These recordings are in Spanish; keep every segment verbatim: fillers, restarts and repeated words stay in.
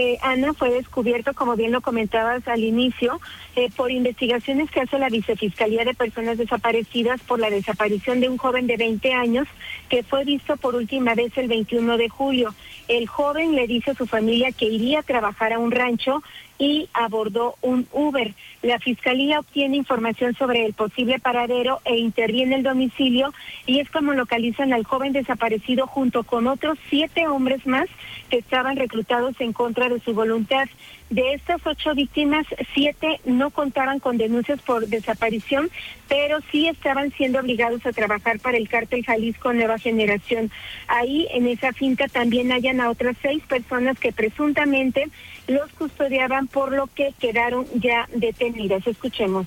eh, Ana, fue descubierto, como bien lo comentabas al inicio, eh, por investigaciones que hace la Vicefiscalía de Personas Desaparecidas por la desaparición de un joven de veinte años que fue visto por última vez el veintiuno de julio. El joven le dice a su familia que iría a trabajar a un rancho y abordó un Uber. La Fiscalía obtiene información sobre el posible paradero e interviene el domicilio, y es como localizan al joven desaparecido junto con otros siete hombres más que estaban reclutados en contra de su voluntad. De estas ocho víctimas, siete no contaban con denuncias por desaparición, pero sí estaban siendo obligados a trabajar para el cártel Jalisco Nueva Generación. Ahí, en esa finca, también hallan a otras seis personas que presuntamente los custodiaban, por lo que quedaron ya detenidas. Escuchemos.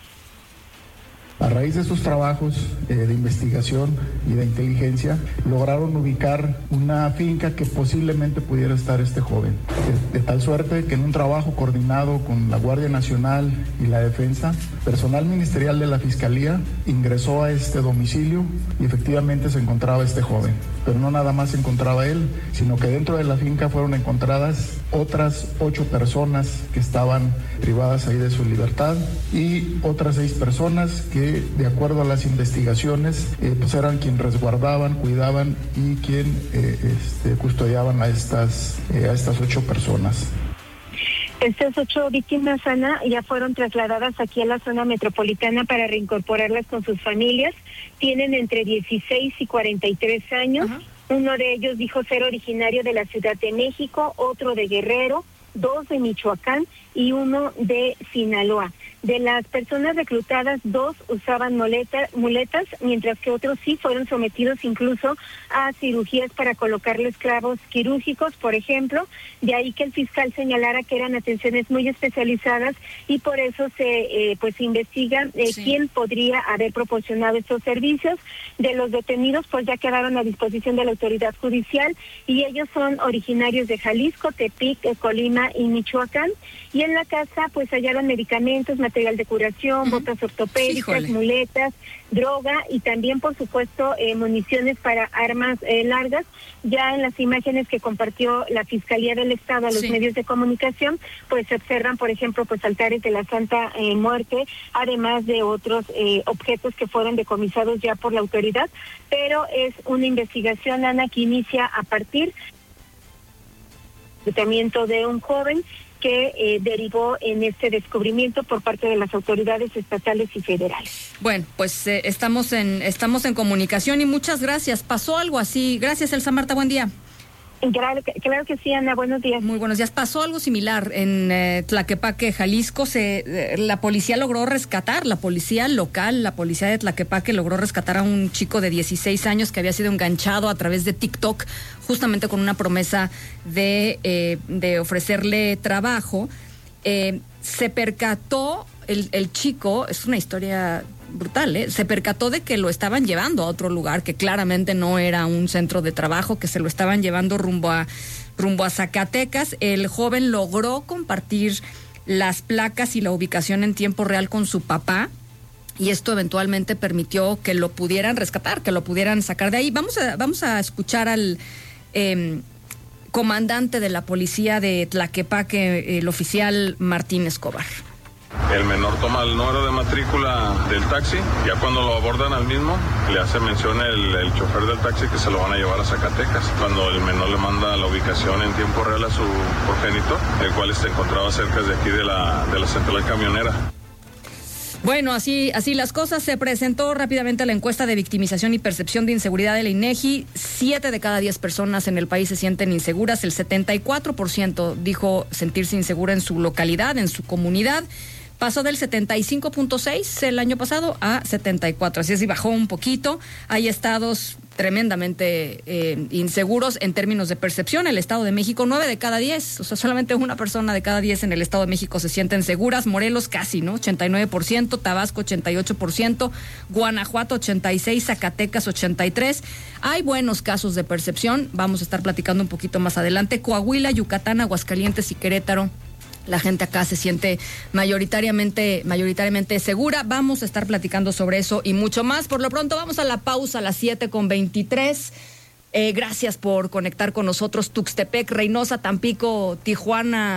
A raíz de estos trabajos eh, de investigación y de inteligencia, lograron ubicar una finca que posiblemente pudiera estar este joven. De, de tal suerte que en un trabajo coordinado con la Guardia Nacional y la Defensa, personal ministerial de la Fiscalía ingresó a este domicilio y efectivamente se encontraba este joven. Pero no nada más se encontraba él, sino que dentro de la finca fueron encontradas otras ocho personas que estaban privadas ahí de su libertad y otras seis personas que, de acuerdo a las investigaciones, eh, pues eran quien resguardaban, cuidaban y quien eh, este, custodiaban a estas, eh, a estas ocho personas. Estas ocho víctimas, Ana, ya fueron trasladadas aquí a la zona metropolitana para reincorporarlas con sus familias. Tienen entre dieciséis y cuarenta y tres años. Uh-huh. Uno de ellos dijo ser originario de la Ciudad de México, otro de Guerrero, dos de Michoacán y uno de Sinaloa. De las personas reclutadas, dos usaban muleta, muletas, mientras que otros sí fueron sometidos incluso a cirugías para colocarles clavos quirúrgicos, por ejemplo. De ahí que el fiscal señalara que eran atenciones muy especializadas y por eso se eh, pues investiga eh, sí. quién podría haber proporcionado estos servicios. De los detenidos, pues ya quedaron a disposición de la autoridad judicial y ellos son originarios de Jalisco, Tepic, Colima y Michoacán. Y en la casa pues hallaron medicamentos, material de curación, uh-huh. botas ortopédicas, Híjole. muletas, droga y también por supuesto eh, municiones para armas eh, largas. Ya en las imágenes que compartió la Fiscalía del Estado a los sí. medios de comunicación, pues se observan, por ejemplo, pues altares de la Santa eh, Muerte, además de otros eh, objetos que fueron decomisados ya por la autoridad, pero es una investigación, Ana, que inicia a partir del tratamiento de un joven que eh, derivó en este descubrimiento por parte de las autoridades estatales y federales. Bueno, pues eh, estamos en estamos en comunicación y muchas gracias. Pasó algo así. Gracias, Elsa Marta. Buen día. Claro que, claro que sí, Ana. Buenos días. Muy buenos días. Pasó algo similar en eh, Tlaquepaque, Jalisco. Se, eh, la policía logró rescatar, la policía local, la policía de Tlaquepaque logró rescatar a un chico de dieciséis años que había sido enganchado a través de TikTok, justamente con una promesa de, eh, de ofrecerle trabajo. Eh, se percató, el, el chico, es una historia brutal, ¿eh? Se percató de que lo estaban llevando a otro lugar, que claramente no era un centro de trabajo, que se lo estaban llevando rumbo a, rumbo a Zacatecas. El joven logró compartir las placas y la ubicación en tiempo real con su papá, y esto eventualmente permitió que lo pudieran rescatar, que lo pudieran sacar de ahí. Vamos a, vamos a escuchar al eh, comandante de la policía de Tlaquepaque, el oficial Martín Escobar. El menor toma el número de matrícula del taxi, ya cuando lo abordan al mismo, le hace mención el, el chofer del taxi que se lo van a llevar a Zacatecas. Cuando el menor le manda la ubicación en tiempo real a su progenitor, el cual se encontraba cerca de aquí de la, de la central camionera. Bueno, así así las cosas. Se presentó rápidamente la encuesta de victimización y percepción de inseguridad de la INEGI. Siete de cada diez personas en el país se sienten inseguras. El setenta y cuatro por ciento dijo sentirse insegura en su localidad, en su comunidad. Pasó del setenta y cinco punto seis el año pasado a setenta y cuatro, así es, y bajó un poquito. Hay estados tremendamente eh, inseguros en términos de percepción. El Estado de México, nueve de cada diez, o sea, solamente una persona de cada diez en el Estado de México se sienten seguras. Morelos casi, ¿no? ochenta y nueve por ciento, Tabasco ochenta y ocho por ciento, Guanajuato ochenta y seis por ciento, Zacatecas ochenta y tres por ciento. Hay buenos casos de percepción, vamos a estar platicando un poquito más adelante. Coahuila, Yucatán, Aguascalientes y Querétaro. La gente acá se siente mayoritariamente, mayoritariamente segura. Vamos a estar platicando sobre eso y mucho más. Por lo pronto vamos a la pausa a las siete con veintitrés. Eh, gracias por conectar con nosotros. Tuxtepec, Reynosa, Tampico, Tijuana.